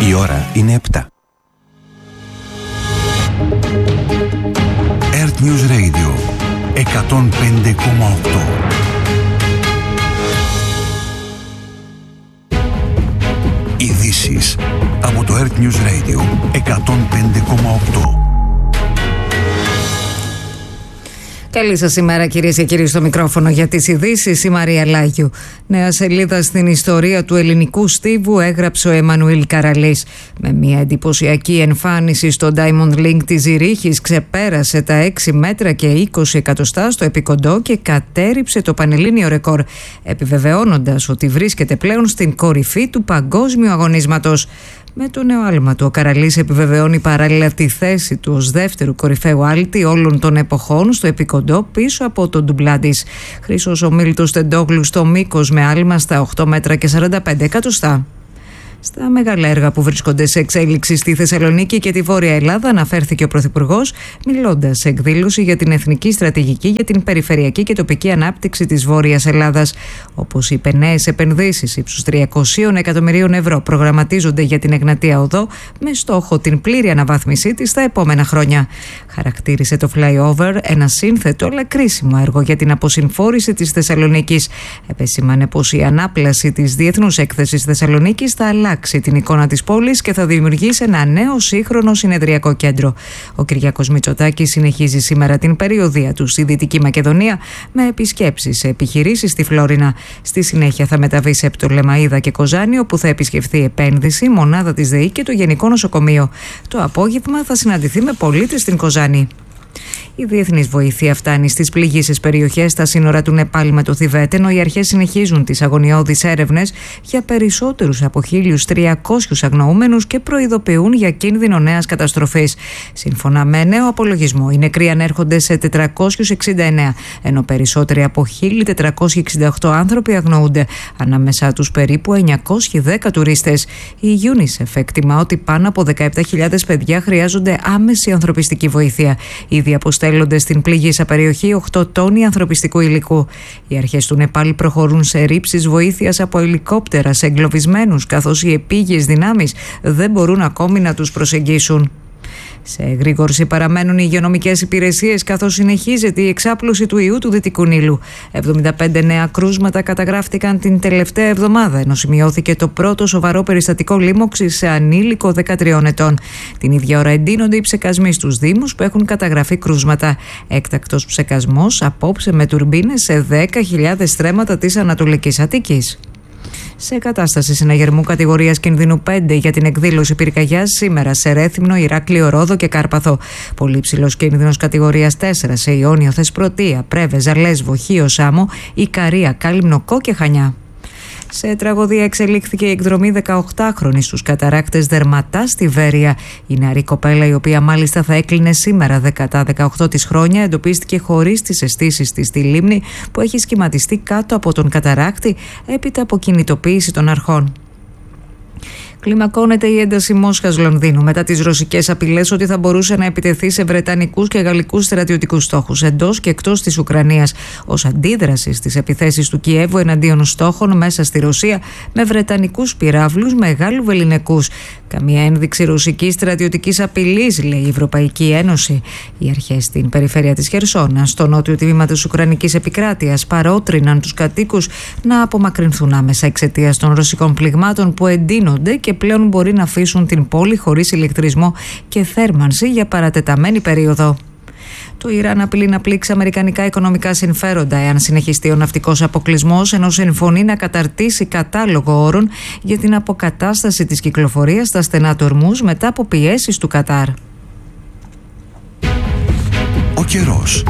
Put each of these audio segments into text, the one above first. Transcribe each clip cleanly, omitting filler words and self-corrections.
Η ώρα είναι 7. Earth News Radio 105,8. Ειδήσεις από το Earth News Radio 105,8. Καλή σας ημέρα, κυρίες και κύριοι, στο μικρόφωνο για τις ειδήσεις η Μαρία Λάγιου. Νέα σελίδα στην ιστορία του ελληνικού στίβου έγραψε ο Εμμανουήλ Καραλής. Με μια εντυπωσιακή εμφάνιση στο Diamond League της Ζηρίχης ξεπέρασε τα 6 μέτρα και 20 εκατοστά στο επικοντό και κατέρριψε το πανελλήνιο ρεκόρ, επιβεβαιώνοντας ότι βρίσκεται πλέον στην κορυφή του παγκόσμιου αγωνίσματος. Με το νέο άλμα του, ο Καραλής επιβεβαιώνει παράλληλα τη θέση του ως δεύτερου κορυφαίου άλτη όλων των εποχών στο επικοντό πίσω από τον ντουμπλάντης. Χρυσός ο Μίλτος Τεντόγλου στο μήκος με άλμα στα 8 μέτρα και 45 εκατοστά. Στα μεγάλα έργα που βρίσκονται σε εξέλιξη στη Θεσσαλονίκη και τη Βόρεια Ελλάδα αναφέρθηκε ο Πρωθυπουργός, μιλώντας σε εκδήλωση για την Εθνική Στρατηγική για την Περιφερειακή και Τοπική Ανάπτυξη της Βόρειας Ελλάδας. Όπως είπε, νέες επενδύσεις ύψους 300 εκατομμυρίων ευρώ προγραμματίζονται για την Εγνατία Οδό με στόχο την πλήρη αναβάθμισή της στα επόμενα χρόνια. Χαρακτήρισε το flyover ένα σύνθετο αλλά κρίσιμο έργο για την αποσυμφόρηση της Θεσσαλονίκης. Επεσήμανε πως η ανάπλαση της Διεθνούς Έκθεσης Θεσσαλονίκης θα αλλάξει την εικόνα της πόλης και θα δημιουργήσει ένα νέο σύγχρονο συνεδριακό κέντρο. Ο Κυριάκος Μητσοτάκης συνεχίζει σήμερα την περιοδεία του στη Δυτική Μακεδονία με επισκέψεις σε επιχειρήσεις στη Φλόρινα. Στη συνέχεια θα μεταβεί σε Πτολεμαΐδα και Κοζάνη, όπου θα επισκεφθεί επένδυση, μονάδα της ΔΕΗ και το Γενικό Νοσοκομείο. Το απόγευμα θα συναντηθεί με πολίτες στην Κοζάνη. Η διεθνής βοήθεια φτάνει στις πληγείσες περιοχές στα σύνορα του Νεπάλ με το Θιβέτ, ενώ οι αρχές συνεχίζουν τις αγωνιώδεις έρευνες για περισσότερους από 1.300 αγνοούμενους και προειδοποιούν για κίνδυνο νέας καταστροφής. Σύμφωνα με νέο απολογισμό, οι νεκροί ανέρχονται σε 469, ενώ περισσότεροι από 1.468 άνθρωποι αγνοούνται, ανάμεσά τους περίπου 910 τουρίστες. Η UNICEF εκτιμά ότι πάνω από 17.000 παιδιά χρειάζονται άμεση ανθρωπιστική βοήθεια. Ήδη αποστέλλονται στην πληγήσα περιοχή 8 τόνοι ανθρωπιστικού υλικού. Οι αρχές του Νεπάλ προχωρούν σε ρήψεις βοήθειας από ελικόπτερα σε εγκλωβισμένους, καθώς οι επίγειες δυνάμεις δεν μπορούν ακόμη να τους προσεγγίσουν. Σε εγρήγορση παραμένουν οι υγειονομικές υπηρεσίες, καθώς συνεχίζεται η εξάπλωση του ιού του Δυτικού Νείλου. 75 νέα κρούσματα καταγράφτηκαν την τελευταία εβδομάδα, ενώ σημειώθηκε το πρώτο σοβαρό περιστατικό λίμωξης σε ανήλικο 13 ετών. Την ίδια ώρα εντείνονται οι ψεκασμοί στους Δήμους που έχουν καταγραφεί κρούσματα. Έκτακτος ψεκασμός απόψε με τουρμπίνες σε 10.000 στρέμματα της Ανατολικής Αττικής. Σε κατάσταση συναγερμού κατηγορίας κινδύνου 5 για την εκδήλωση πυρκαγιάς σήμερα σε Ρέθυμνο, Ηράκλειο, Ρόδο και Κάρπαθο. Πολύ ψηλός κίνδυνος κατηγορίας 4 σε Ιόνιο, Θεσπρωτεία, Πρέβεζα, Λέσβο, Χίο, Σάμο, Ικαρία, Κάλυμνο, Κό και Χανιά. Σε τραγωδία εξελίχθηκε η εκδρομή 18χρονη στους καταράκτες Δερματά στη Βέρεια. Η νεαρή κοπέλα, η οποία μάλιστα θα έκλεινε σήμερα τα 18 της χρόνια, εντοπίστηκε χωρίς τις αισθήσεις της στη λίμνη που έχει σχηματιστεί κάτω από τον καταράκτη έπειτα από κινητοποίηση των αρχών. Κλιμακώνεται η ένταση Μόσχας-Λονδίνου μετά τις ρωσικές απειλές ότι θα μπορούσε να επιτεθεί σε βρετανικούς και γαλλικούς στρατιωτικούς στόχους εντός και εκτός της Ουκρανίας, ως αντίδραση στις επιθέσεις του Κιέβου εναντίον στόχων μέσα στη Ρωσία με βρετανικούς πυράβλους μεγάλου βεληνικούς. Καμία ένδειξη ρωσικής στρατιωτικής απειλής, λέει η Ευρωπαϊκή Ένωση. Οι αρχές στην περιφέρεια της Χερσόνα, στο νότιο τμήμα της Ουκρανικής επικράτειας, παρότριναν τους κατοίκους να απομακρυνθούν άμεσα εξαιτίας των ρωσικών πληγμάτων που εντείνονται και πλέον μπορεί να αφήσουν την πόλη χωρίς ηλεκτρισμό και θέρμανση για παρατεταμένη περίοδο. Το Ιράν απειλεί να πλήξει αμερικανικά οικονομικά συμφέροντα εάν συνεχιστεί ο ναυτικός αποκλεισμός, ενώ συμφωνεί να καταρτήσει κατάλογο όρων για την αποκατάσταση της κυκλοφορίας στα στενά του Ορμούζ μετά από πιέσεις του Κατάρ. Ο καιρός.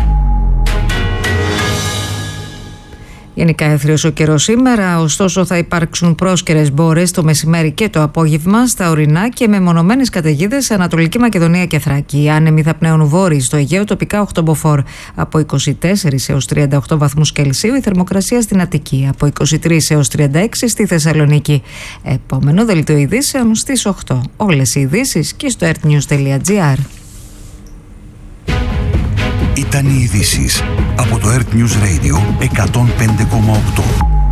Γενικά έθριος ο καιρός σήμερα, ωστόσο θα υπάρξουν πρόσκαιρες μπόρες το μεσημέρι και το απόγευμα στα ορεινά και μεμονωμένες καταιγίδες σε Ανατολική Μακεδονία και Θράκη. Οι άνεμοι θα πνέουν βόρειοι στο Αιγαίο, τοπικά 8 μποφόρ. Από 24 έως 38 βαθμούς Κελσίου η θερμοκρασία στην Αττική, από 23 έως 36 στη Θεσσαλονίκη. Επόμενο δελτίο ειδήσεων στις 8. Όλες οι ειδήσεις και στο earthnews.gr. Ήταν οι ειδήσεις από το Earth News Radio 105,8.